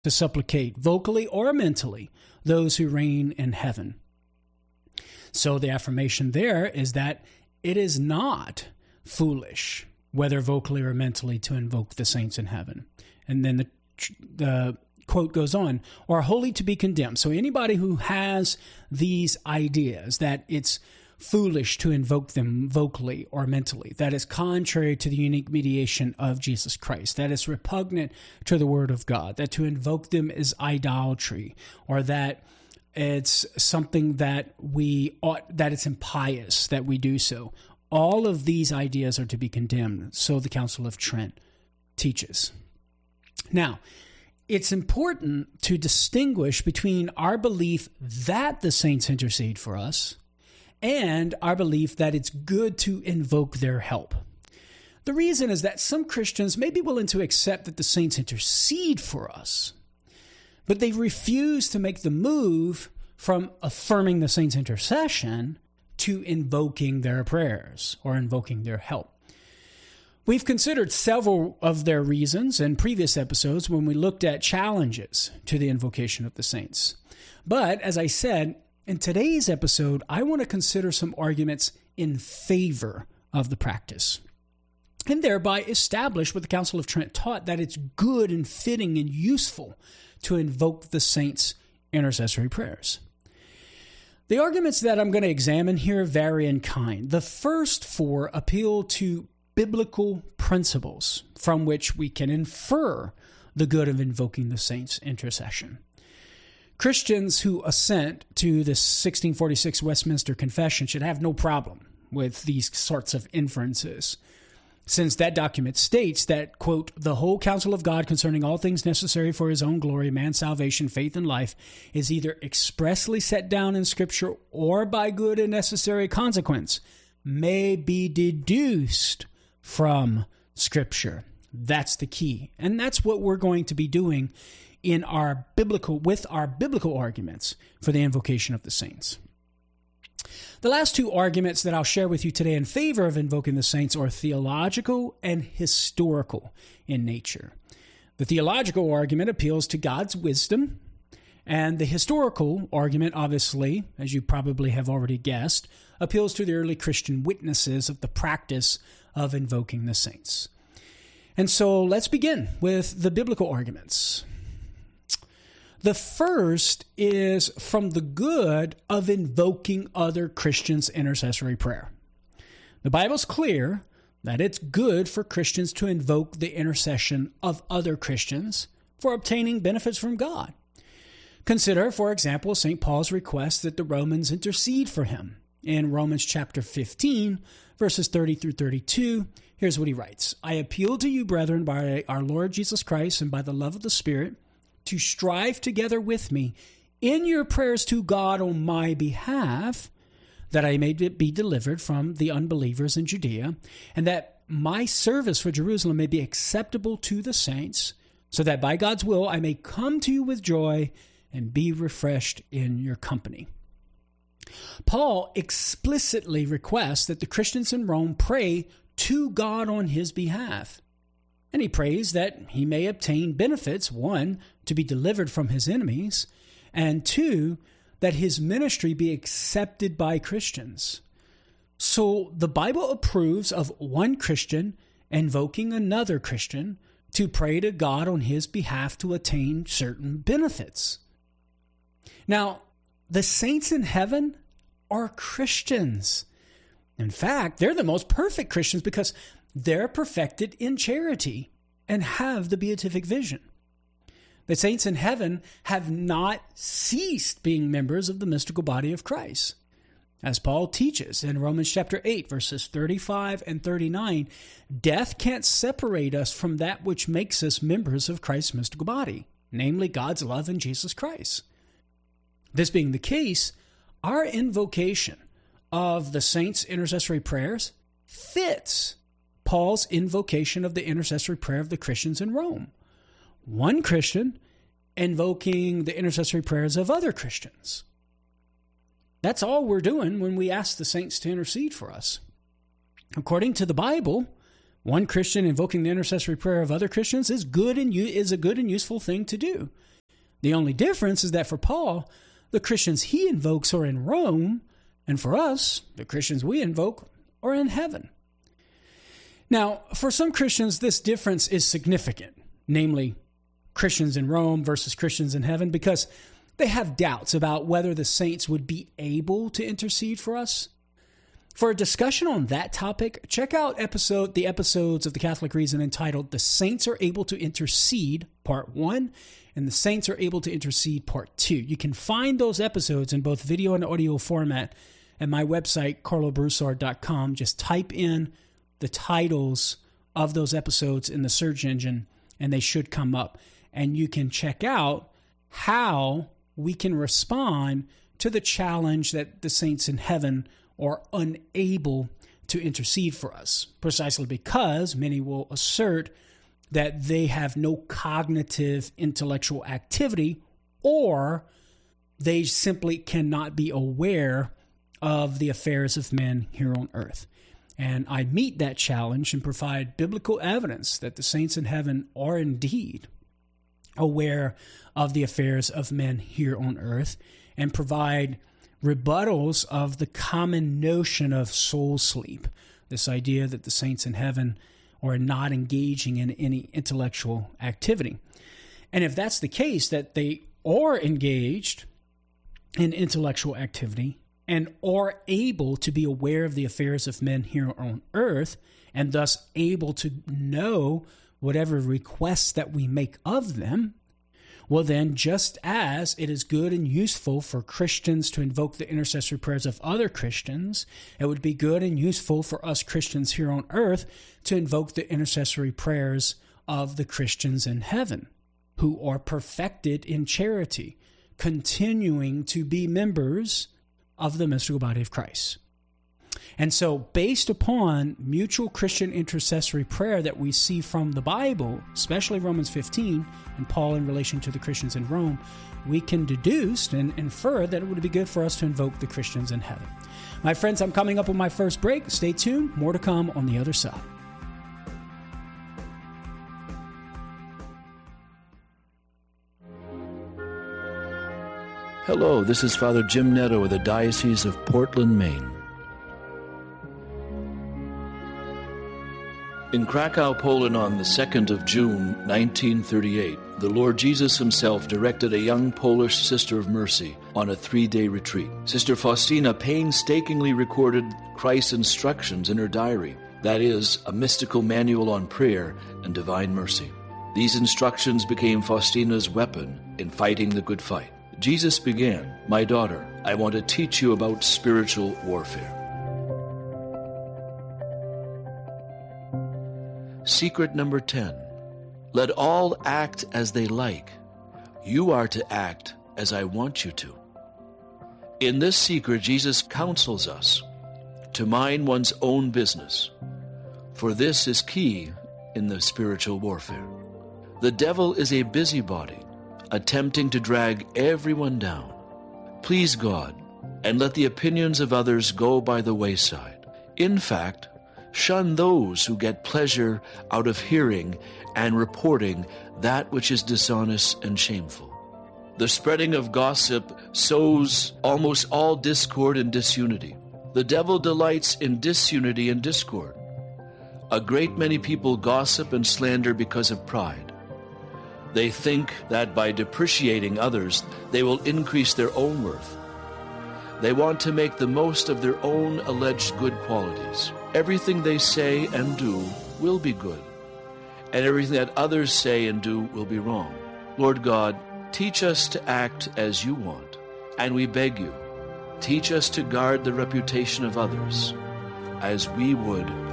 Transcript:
to supplicate vocally or mentally those who reign in heaven. So the affirmation there is that it is not foolish, whether vocally or mentally, to invoke the saints in heaven. And then the quote goes on, or wholly to be condemned. So anybody who has these ideas that it's foolish to invoke them vocally or mentally, that is contrary to the unique mediation of Jesus Christ, that is repugnant to the Word of God, that to invoke them is idolatry, or that it's something that that it's impious that we do so. All of these ideas are to be condemned, so the Council of Trent teaches. Now, it's important to distinguish between our belief that the saints intercede for us and our belief that it's good to invoke their help. The reason is that some Christians may be willing to accept that the saints intercede for us, but they refuse to make the move from affirming the saints' intercession to invoking their prayers or invoking their help. We've considered several of their reasons in previous episodes when we looked at challenges to the invocation of the saints. But as I said, in today's episode, I want to consider some arguments in favor of the practice, and thereby establish what the Council of Trent taught, that it's good and fitting and useful to invoke the saints' intercessory prayers. The arguments that I'm going to examine here vary in kind. The first four appeal to biblical principles from which we can infer the good of invoking the saints' intercession. Christians who assent to the 1646 Westminster Confession should have no problem with these sorts of inferences, since that document states that, quote, the whole counsel of God concerning all things necessary for his own glory, man's salvation, faith, and life is either expressly set down in Scripture or by good and necessary consequence may be deduced from Scripture. That's the key. And that's what we're going to be doing with our biblical arguments for the invocation of the saints. The last two arguments that I'll share with you today in favor of invoking the saints are theological and historical in nature. The theological argument appeals to God's wisdom, and the historical argument, obviously, as you probably have already guessed, appeals to the early Christian witnesses of the practice of invoking the saints. And so let's begin with the biblical arguments. The first is from the good of invoking other Christians' intercessory prayer. The Bible's clear that it's good for Christians to invoke the intercession of other Christians for obtaining benefits from God. Consider, for example, St. Paul's request that the Romans intercede for him. In Romans chapter 15, verses 30 through 32, here's what he writes. I appeal to you, brethren, by our Lord Jesus Christ and by the love of the Spirit, to strive together with me in your prayers to God on my behalf, that I may be delivered from the unbelievers in Judea, and that my service for Jerusalem may be acceptable to the saints, so that by God's will I may come to you with joy and be refreshed in your company. Paul explicitly requests that the Christians in Rome pray to God on his behalf. And he prays that he may obtain benefits, one, to be delivered from his enemies, and two, that his ministry be accepted by Christians. So the Bible approves of one Christian invoking another Christian to pray to God on his behalf to attain certain benefits. Now, the saints in heaven are Christians. In fact, they're the most perfect Christians because they're perfected in charity and have the beatific vision. The saints in heaven have not ceased being members of the mystical body of Christ. As Paul teaches in Romans chapter 8, verses 35 and 39, death can't separate us from that which makes us members of Christ's mystical body, namely God's love in Jesus Christ. This being the case, our invocation of the saints' intercessory prayers fits Paul's invocation of the intercessory prayer of the Christians in Rome. One Christian invoking the intercessory prayers of other Christians. That's all we're doing when we ask the saints to intercede for us. According to the Bible, one Christian invoking the intercessory prayer of other Christians is a good and useful thing to do. The only difference is that for Paul, the Christians he invokes are in Rome, and for us, the Christians we invoke are in heaven. Now, for some Christians, this difference is significant, namely Christians in Rome versus Christians in heaven, because they have doubts about whether the saints would be able to intercede for us. For a discussion on that topic, check out the episodes of The Catholic Reason entitled The Saints Are Able to Intercede, Part 1, and The Saints Are Able to Intercede, Part 2. You can find those episodes in both video and audio format at my website, carlobroussard.com. Just type in the titles of those episodes in the search engine, and they should come up. And you can check out how we can respond to the challenge that the saints in heaven are unable to intercede for us, precisely because many will assert that they have no cognitive intellectual activity, or they simply cannot be aware of the affairs of men here on earth. And I meet that challenge and provide biblical evidence that the saints in heaven are indeed aware of the affairs of men here on earth, and provide rebuttals of the common notion of soul sleep, this idea that the saints in heaven are not engaging in any intellectual activity. And if that's the case, that they are engaged in intellectual activity and are able to be aware of the affairs of men here on earth, and thus able to know whatever requests that we make of them, well then, just as it is good and useful for Christians to invoke the intercessory prayers of other Christians, it would be good and useful for us Christians here on earth to invoke the intercessory prayers of the Christians in heaven, who are perfected in charity, continuing to be members of the mystical body of Christ. And so, based upon mutual Christian intercessory prayer that we see from the Bible, especially Romans 15 and Paul in relation to the Christians in Rome, we can deduce and infer that it would be good for us to invoke the Christians in heaven. My friends, I'm coming up on my first break. Stay tuned. More to come on the other side. Hello, this is Father Jim Netto of the Diocese of Portland, Maine. In Krakow, Poland on the 2nd of June, 1938, the Lord Jesus himself directed a young Polish Sister of Mercy on a 3-day retreat. Sister Faustina painstakingly recorded Christ's instructions in her diary, that is, a mystical manual on prayer and divine mercy. These instructions became Faustina's weapon in fighting the good fight. Jesus began, "My daughter, I want to teach you about spiritual warfare." Secret number 10. Let all act as they like. You are to act as I want you to. In this secret, Jesus counsels us to mind one's own business, for this is key in the spiritual warfare. The devil is a busybody, attempting to drag everyone down. Please God, and let the opinions of others go by the wayside. In fact, shun those who get pleasure out of hearing and reporting that which is dishonest and shameful. The spreading of gossip sows almost all discord and disunity. The devil delights in disunity and discord. A great many people gossip and slander because of pride. They think that by depreciating others, they will increase their own worth. They want to make the most of their own alleged good qualities. Everything they say and do will be good, and everything that others say and do will be wrong. Lord God, teach us to act as you want, and we beg you, teach us to guard the reputation of others as we would